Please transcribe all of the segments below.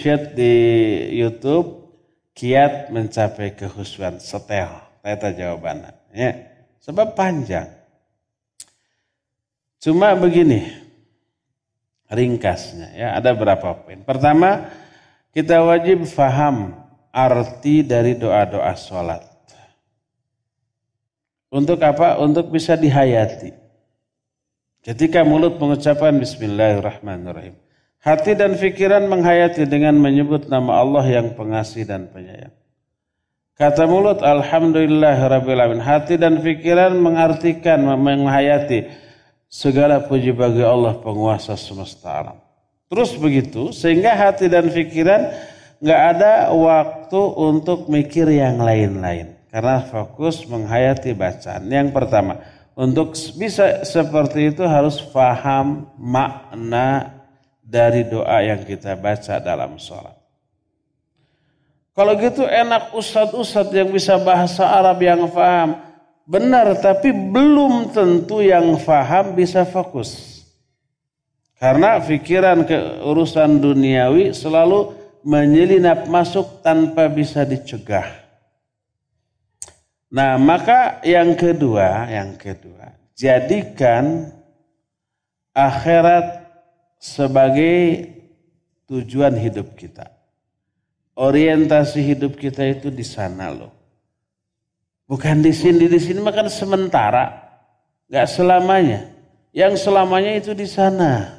syet di YouTube kiat mencapai kehusuan setel. Eta jawabannya. Ya. Sebab panjang. Cuma begini ringkasnya ya, ada berapa poin. Pertama, kita wajib faham arti dari doa-doa sholat. Untuk apa? Untuk bisa dihayati. Ketika mulut mengucapkan Bismillahirrahmanirrahim, hati dan pikiran menghayati dengan menyebut nama Allah yang pengasih dan penyayang. Kata mulut Alhamdulillahirrabbilalamin, hati dan pikiran mengartikan, menghayati segala puji bagi Allah penguasa semesta alam. Terus begitu sehingga hati dan pikiran gak ada waktu untuk mikir yang lain-lain. Karena fokus menghayati bacaan. Yang pertama, untuk bisa seperti itu harus paham makna dari doa yang kita baca dalam sholat. Kalau gitu enak ustadz-ustadz yang bisa bahasa Arab yang paham. Benar, tapi belum tentu yang paham bisa fokus. Karena pikiran ke urusan duniawi selalu menyelinap masuk tanpa bisa dicegah. Nah, maka yang kedua, jadikan akhirat sebagai tujuan hidup kita. Orientasi hidup kita itu di sana loh. Bukan di sini makan sementara. Gak selamanya. Yang selamanya itu di sana.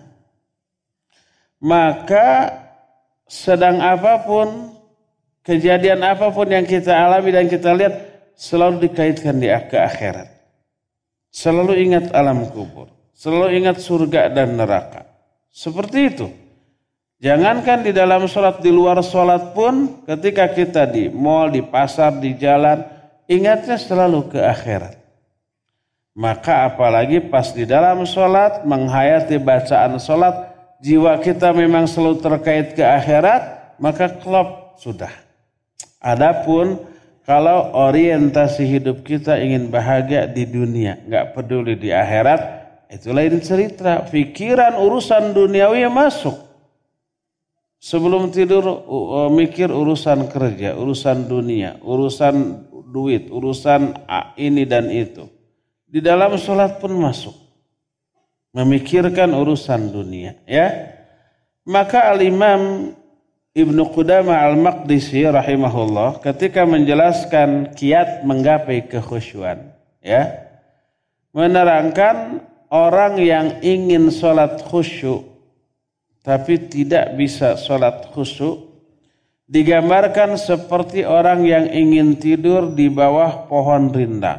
Maka sedang apapun, kejadian apapun yang kita alami dan kita lihat, selalu dikaitkan ke akhirat. Selalu ingat alam kubur. Selalu ingat surga dan neraka. Seperti itu. Jangankan di dalam sholat, di luar sholat pun ketika kita di mall, di pasar, di jalan, ingatnya selalu ke akhirat. Maka apalagi pas di dalam sholat, menghayati bacaan sholat, jiwa kita memang selalu terkait ke akhirat, maka klop sudah. Adapun kalau orientasi hidup kita ingin bahagia di dunia, gak peduli di akhirat, itu lain cerita. Pikiran urusan duniawi masuk. Sebelum tidur mikir urusan kerja, urusan dunia, urusan duit, urusan ini dan itu. Di dalam sholat pun masuk. Memikirkan urusan dunia. Ya. Maka Al-Imam Ibnu Qudamah Al-Maqdisi rahimahullah ketika menjelaskan kiat menggapai kekhusyuan. Ya, menerangkan orang yang ingin sholat khusyuk tapi tidak bisa sholat khusyuk, digambarkan seperti orang yang ingin tidur di bawah pohon rindang.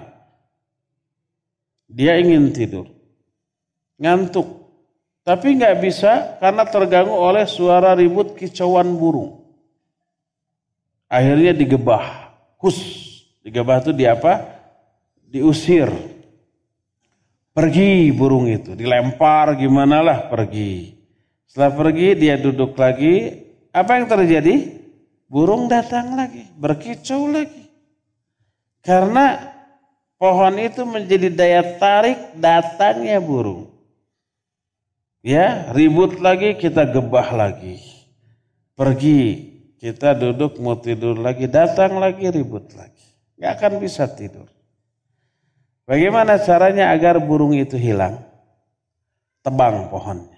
Dia ingin tidur, ngantuk, tapi nggak bisa karena terganggu oleh suara ribut kicauan burung. Akhirnya digebah, digebah itu di apa? Diusir. Pergi burung itu, dilempar gimana lah pergi. Setelah pergi dia duduk lagi, apa yang terjadi? Burung datang lagi, berkicau lagi. Karena pohon itu menjadi daya tarik datangnya burung. Ya, ribut lagi, kita gebah lagi. Pergi, kita duduk mau tidur lagi, datang lagi, ribut lagi. Gak akan bisa tidur. Bagaimana caranya agar burung itu hilang? Tebang pohonnya.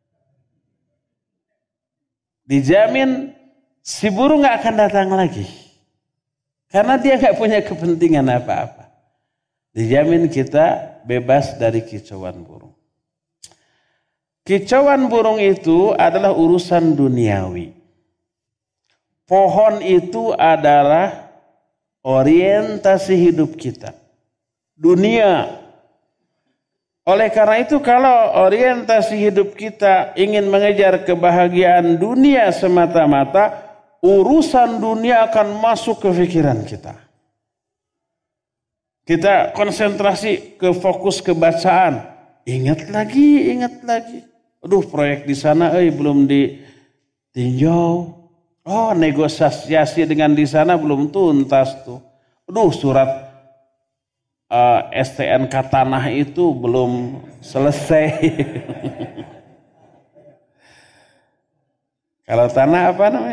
Dijamin si burung gak akan datang lagi. Karena dia gak punya kepentingan apa-apa. Dijamin kita bebas dari kicauan burung. Kicauan burung itu adalah urusan duniawi. Pohon itu adalah orientasi hidup kita. Dunia. Oleh karena itu kalau orientasi hidup kita ingin mengejar kebahagiaan dunia semata-mata, urusan dunia akan masuk ke pikiran kita. Kita konsentrasi ke fokus ke bacaan. Ingat lagi. Aduh, proyek di sana belum ditinjau. Oh, negosiasi dengan di sana belum tuntas tuh. Aduh, surat STNK tanah itu belum selesai. Kalau tanah apa namanya?